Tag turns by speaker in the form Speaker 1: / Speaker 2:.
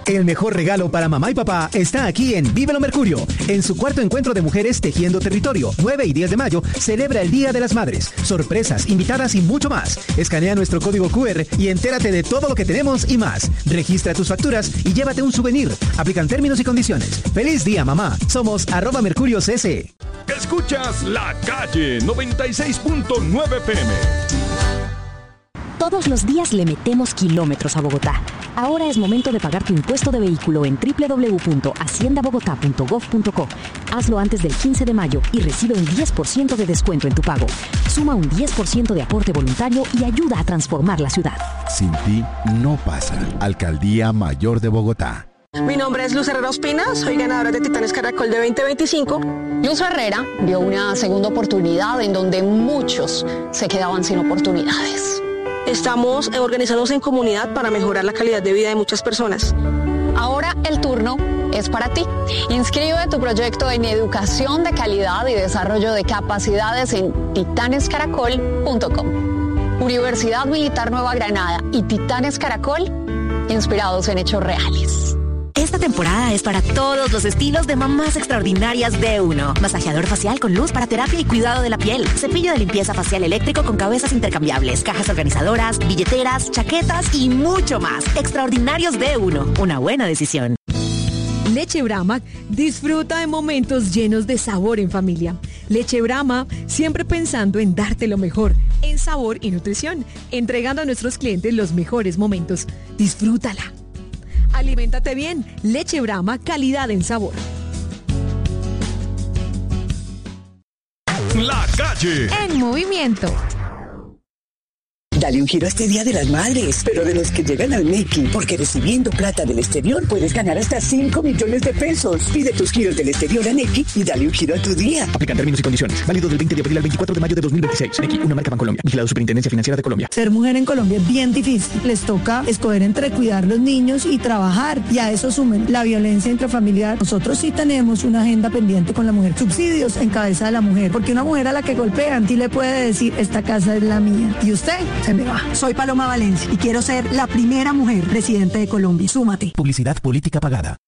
Speaker 1: El mejor regalo para mamá y papá está aquí en Vívelo Mercurio. En su cuarto encuentro de mujeres tejiendo territorio, 9 y 10 de mayo, celebra el Día de las Madres. Sorpresas, invitadas y mucho más. Escanea nuestro código QR y entérate de todo lo que tenemos y más. Registra tus facturas y llévate un souvenir. Aplican términos y condiciones. ¡Feliz día, mamá! Somos @MercurioCC.
Speaker 2: Escuchas La Calle 96.9 PM.
Speaker 3: Todos los días le metemos kilómetros a Bogotá. Ahora es momento de pagar tu impuesto de vehículo en www.haciendabogotá.gov.co. Hazlo antes del 15 de mayo y recibe un 10% de descuento en tu pago. Suma un 10% de aporte voluntario y ayuda a transformar la ciudad.
Speaker 4: Sin ti no pasa. Alcaldía Mayor de Bogotá.
Speaker 5: Mi nombre es Luz Herrera Ospina, soy ganadora de Titanes Caracol de 2025.
Speaker 6: Luz Herrera vio una segunda oportunidad en donde muchos se quedaban sin oportunidades.
Speaker 5: Estamos organizándonos en comunidad para mejorar la calidad de vida de muchas personas.
Speaker 6: Ahora el turno es para ti. Inscribe tu proyecto en educación de calidad y desarrollo de capacidades en titanescaracol.com. Universidad Militar Nueva Granada y Titanes Caracol, inspirados en hechos reales.
Speaker 7: Esta temporada es para todos los estilos de mamás extraordinarias de uno. Masajeador facial con luz para terapia y cuidado de la piel. Cepillo de limpieza facial eléctrico con cabezas intercambiables. Cajas organizadoras, billeteras, chaquetas y mucho más. Extraordinarios de uno. Una buena decisión.
Speaker 8: Leche Brahma disfruta de momentos llenos de sabor en familia. Leche Brahma, siempre pensando en darte lo mejor, en sabor y nutrición, entregando a nuestros clientes los mejores momentos. Disfrútala. Aliméntate bien. Leche Brahma, calidad en sabor.
Speaker 2: La Calle
Speaker 8: En movimiento.
Speaker 9: Dale un giro a este Día de las Madres, pero de los que llegan al Mickey, porque recibiendo plata del exterior puedes ganar hasta 5 millones de pesos. Pide tus giros del exterior a Nequi y dale un giro a tu día.
Speaker 1: Aplican términos y condiciones. Válido del 20 de abril al 24 de mayo de 2026. Nequi, una marca Bancolombia. Vigilado Superintendencia Financiera de Colombia.
Speaker 10: Ser mujer en Colombia es bien difícil. Les toca escoger entre cuidar los niños y trabajar. Y a eso sumen la violencia intrafamiliar. Nosotros sí tenemos una agenda pendiente con la mujer. Subsidios en cabeza de la mujer. Porque una mujer a la que golpean sí le puede decir, esta casa es la mía. Y usted se me va.
Speaker 11: Soy Paloma Valencia y quiero ser la primera mujer presidente de Colombia. Súmate.
Speaker 1: Publicidad política pagada.